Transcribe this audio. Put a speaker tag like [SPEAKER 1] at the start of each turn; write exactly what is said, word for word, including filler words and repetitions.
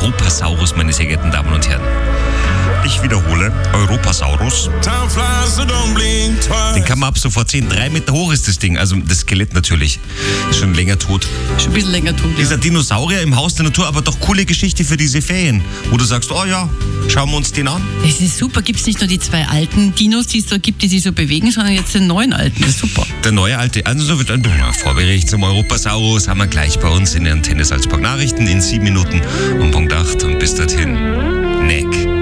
[SPEAKER 1] Europasaurus, meine sehr geehrten Damen und Herren. Ich wiederhole, Europasaurus. Den kann man ab sofort sehen. Drei Meter hoch ist das Ding. Also das Skelett natürlich. Ist schon länger tot.
[SPEAKER 2] Schon ein bisschen länger tot, ja.
[SPEAKER 1] Dieser Dinosaurier im Haus der Natur, aber doch coole Geschichte für diese Ferien. Wo du sagst, oh ja, schauen wir uns den an.
[SPEAKER 2] Das ist super. Gibt es nicht nur die zwei alten Dinos, die es da gibt, die sich so bewegen, sondern jetzt den neuen alten. Das ist super.
[SPEAKER 1] Der neue alte, also so wird ein Vorbericht zum Europasaurus haben wir gleich bei uns in den Antenne Salzburg Nachrichten in sieben Minuten um Punkt acht. Und bis dorthin, Neck.